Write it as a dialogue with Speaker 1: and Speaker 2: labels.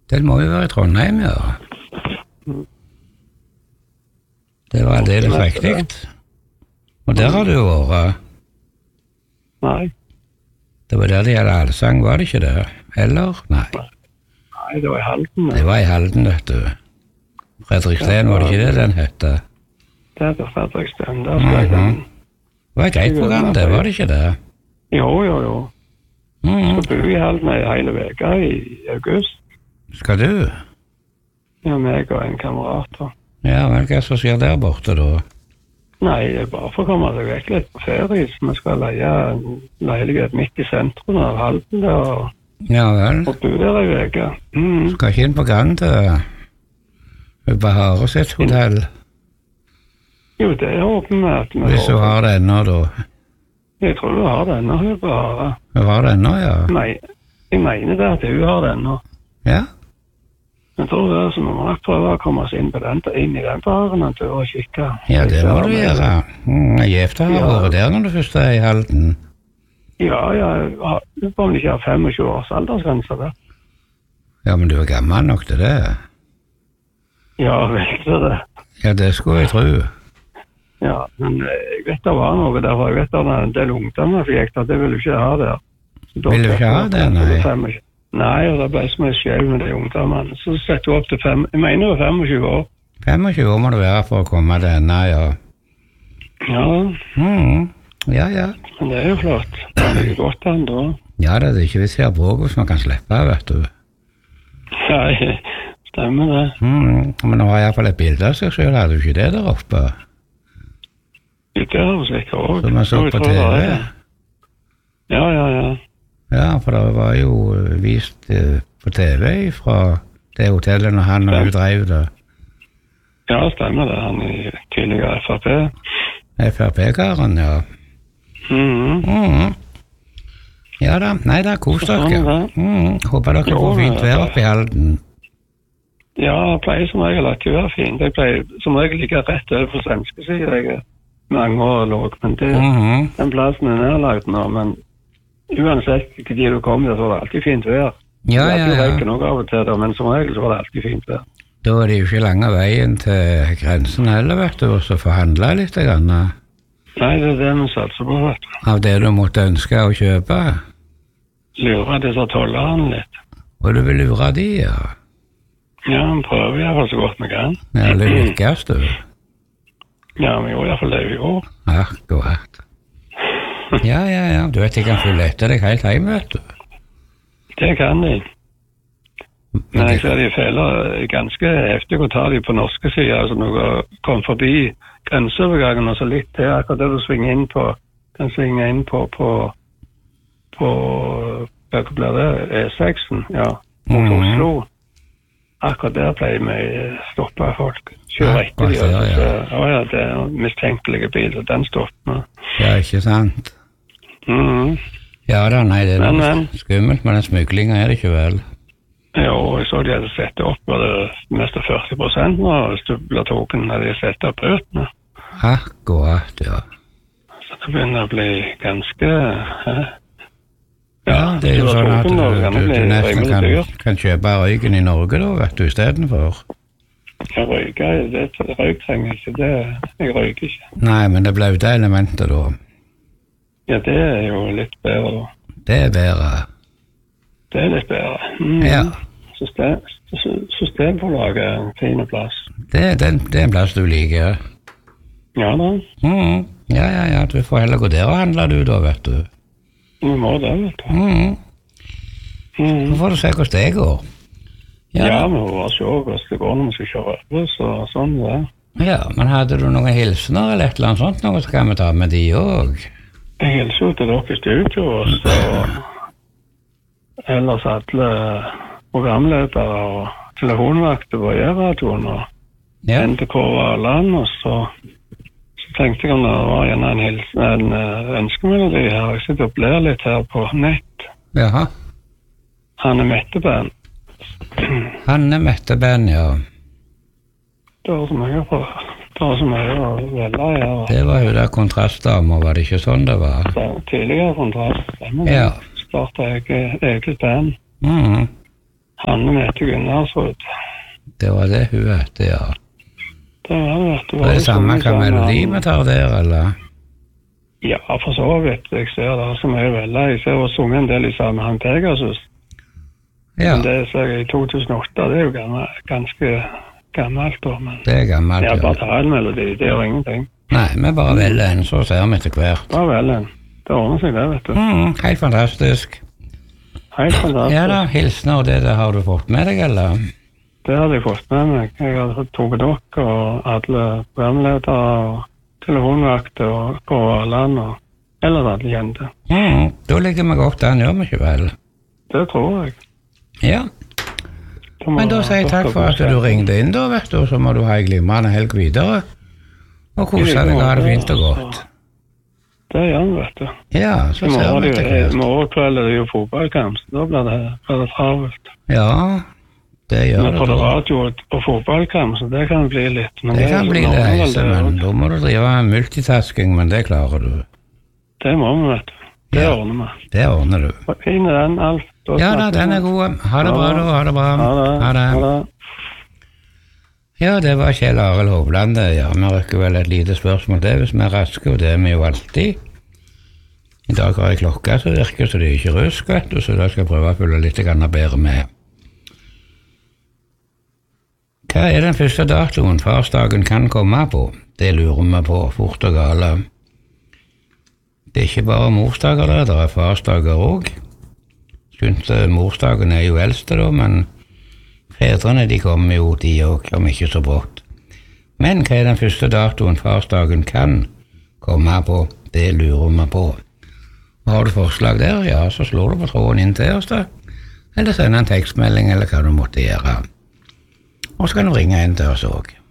Speaker 1: Den må jo være i Trondheim, ja. Det var aldeles riktig. Og der har du vært.
Speaker 2: Nei.
Speaker 1: Det var der det gjelder allsang, var det ikke det? Eller? Nei.
Speaker 2: Nei, det var i Halden.
Speaker 1: Det var i Halden, vet du. Fredriksten, var det ikke det den hette?
Speaker 2: Det heter Fredriksten, der skal jeg den.
Speaker 1: Det var et greit program, det var det ikke det?
Speaker 2: Jo. Jeg skal bo i Halden i hele veka i august.
Speaker 1: Skal du?
Speaker 2: Ja, meg og en kamerat da.
Speaker 1: Ja, men hva som skjer der borte da?
Speaker 2: Nei, det er bare for å komme seg vekk litt på ferie, så vi skal leie en leilighet midt i sentrum av Halden der,
Speaker 1: Ja vel.
Speaker 2: og bo der i veka.
Speaker 1: Skal ikke inn på Grand Bahare sitt hotell,
Speaker 2: Jo, det håper vi at vi
Speaker 1: hvis du har det ennå da.
Speaker 2: Jeg tror du har det ennå, hun bare.
Speaker 1: Du har det ennå, ja?
Speaker 2: Nei, jeg mener det at hun har det ennå.
Speaker 1: Ja?
Speaker 2: Jeg tror det er som om man prøver å komme oss inn i den baren en tur og kikke.
Speaker 1: Ja, det må du gjøre. Gjefte har vært der når du først er i Halden.
Speaker 2: Ja, du får vel ikke ha 25 års aldersgrense der.
Speaker 1: Ja, men du er gammel nok til det.
Speaker 2: Ja, vet du det.
Speaker 1: Ja, det skulle jeg tro.
Speaker 2: Ja, men jeg vet det var noe der, for jeg vet det var en del ungdommer fikk det vil du ikke ha der.
Speaker 1: Vil du ikke ha det, nei?
Speaker 2: Nei, og det ble som en skjev med de ungdommene. Så setter du opp til jeg mener det var 25 år.
Speaker 1: 25 år må du være for å komme til henne, ja.
Speaker 2: Ja.
Speaker 1: Ja.
Speaker 2: Men det er jo flott. Det er godt an da.
Speaker 1: Ja, det er ikke hvis jeg har bråk hvis man kan slippe, vet du.
Speaker 2: Nei, stemmer det.
Speaker 1: Men nå har jeg i hvert fall et bilde av seg selv, hadde du ikke det der oppe?
Speaker 2: Det har vi sikkert også.
Speaker 1: Som man så på TV?
Speaker 2: Ja.
Speaker 1: Ja, for det var jo vist på TV fra det hotellet når han og hun drev det.
Speaker 2: Ja, stemmer det. Han er tidligere FrP.
Speaker 1: FrP-karen, ja. Ja da, nei da, kos dere. Håper dere får fint vær oppe i Halden.
Speaker 2: Ja, jeg pleier som regel at det er fint. Jeg pleier som regel ligge rett over på svenske siden. Jeg er mange år låg, men den plassen er nedlagt nå, men uansett hva tid du kommer, så var det alltid fint vær.
Speaker 1: Ja.
Speaker 2: Det er ikke noe av og til da, men som regel så var det alltid fint vær.
Speaker 1: Da er det jo ikke lange veien til grensen heller, vet du, og så forhandle litt grann.
Speaker 2: Nei, det er det vi satser på, vet du.
Speaker 1: Av det du måtte ønske å kjøpe.
Speaker 2: Lure disse tollerne litt.
Speaker 1: Og du vil lure de, ja.
Speaker 2: Ja, vi prøver i hvert fall så godt vi kan.
Speaker 1: Ja, det lykkes du.
Speaker 2: Ja, vi gjorde i hvert fall det vi gjorde.
Speaker 1: Akkurat. Ja. Du vet, jeg kan følge etter deg helt hjem, vet du.
Speaker 2: Det kan de. Men jeg ser de feiler ganske heftig å ta de på norske siden, altså noe kom forbi grenseovergangen og så litt til, akkurat det du svinger inn på, kan svinge inn på hva blir det, E6-en, ja, mot Oslo. Akkurat der ble vi stoppet folk. Kjører etter de, ja, det er mistenkelige biler, den stopper.
Speaker 1: Ja, ikke sant? Ja da, nei, det er noe skummelt med den smuglingen, er det ikke vel?
Speaker 2: Jo, jeg så de hadde sett opp, var det mest av 40% nå, hvis du blir token, hadde de sett opp bøtene.
Speaker 1: Akkurat, ja.
Speaker 2: Så det begynner å bli ganske...
Speaker 1: Ja, det er jo sånn at du nesten kan kjøpe røyken i Norge da, vet du, i stedet for.
Speaker 2: Jeg røyker, røyk trenger jeg ikke, jeg røyker ikke.
Speaker 1: Nei, men det ble jo det elementet da.
Speaker 2: Ja, det er jo litt bedre da.
Speaker 1: Det er bedre.
Speaker 2: Det er litt bedre.
Speaker 1: Ja.
Speaker 2: Systemforlaget er en fin plass.
Speaker 1: Det er en plass du liker.
Speaker 2: Ja da.
Speaker 1: Ja, du får heller gå der og handle du da, vet du.
Speaker 2: Vi må det, vet du.
Speaker 1: Så får du se hvordan det går.
Speaker 2: Ja, vi må bare se hvordan det går når vi skal kjøre over, så sånn det er.
Speaker 1: Ja, men hadde du noen hilsener eller et eller annet sånt, noe så kan vi ta med de også?
Speaker 2: Jeg hilser jo til dere i studio, og så ellers alle programledere og telefonvakter på E-radioen og NTK Valand, og så tenkte jeg om det var gjerne en ønskemelodi her. Jeg sitter og blir litt her på nett.
Speaker 1: Jaha.
Speaker 2: Hanne Metteband.
Speaker 1: Hanne Metteband, ja.
Speaker 2: Det var så mye å velge i her.
Speaker 1: Det var jo der kontrastdamer, var det ikke sånn det var?
Speaker 2: Tidligere kontrast,
Speaker 1: ja.
Speaker 2: Startet jeg eget band. Hanne heter Gunnarsrud.
Speaker 1: Det var det hun hette, ja.
Speaker 2: Det var det, vet du.
Speaker 1: Det samme hva melodi vi tar der, eller?
Speaker 2: Ja, for så vidt. Jeg ser det som er veldig. Jeg ser også sunget en del i samme Han Pegasus.
Speaker 1: Ja.
Speaker 2: Men det ser jeg i 2008, det er jo ganske gammelt da. Men
Speaker 1: det er gammelt,
Speaker 2: ja. Det er bare talmelodi, det gjør ingenting.
Speaker 1: Nei, vi bare velger en, så ser vi etter hvert.
Speaker 2: Bare velger en. Det ordner seg det, vet du.
Speaker 1: Helt fantastisk.
Speaker 2: Helt fantastisk.
Speaker 1: Ja da, hilsene og det har du fått med deg, eller?
Speaker 2: Det hadde jeg fått med meg. Jeg hadde fått Tove Dokk og alle programledere og telefonvakter og Gårdland og ellers alle kjente.
Speaker 1: Da ligger vi godt an, gjør vi ikke vel?
Speaker 2: Det tror jeg.
Speaker 1: Ja. Men da sier jeg takk for at du ringte inn da, vet du, så må du ha en glimrende helg videre. Og kose deg, ha det fint og godt.
Speaker 2: Det gjør vi, vet du.
Speaker 1: Ja, så ser vi etter hvert.
Speaker 2: I morgen kveld er det jo fotballkamp, så da blir det travelt.
Speaker 1: Ja, det gjør det.
Speaker 2: Men for det radio og fotballkamp, så det kan bli litt.
Speaker 1: Det kan bli det heise, men da må du drive multitasking, men det klarer du.
Speaker 2: Det må vi, vet du. Det ordner vi.
Speaker 1: Det ordner du.
Speaker 2: Fin er den, Alf.
Speaker 1: Ja da, den er god. Ha det bra, da. Ha det bra.
Speaker 2: Ha det.
Speaker 1: Ja, det var Kjell Arild Hovland. Ja, vi røkker vel et lite spørsmål det, hvis vi er raske, og det er vi jo alltid. I dag har jeg klokka, så virker så det er ikke rusk, vet du, så da skal jeg prøve å følge litt bedre med. Hva er den første datoen farsdagen kan komme på? Det lurer vi på, fort og gale. Det er ikke bare morsdager der, det er farsdager også. Synes morsdagen er jo eldste da, men fedrene de kommer jo, de også, om ikke så brått. Men hva er den første datoen farsdagen kan komme på? Det lurer vi på. Og har du forslag der, ja, så slår du på tråden inn til oss da, eller sender en tekstmelding, eller hva du måtte gjøre. Og så kan du ringe inn til oss også.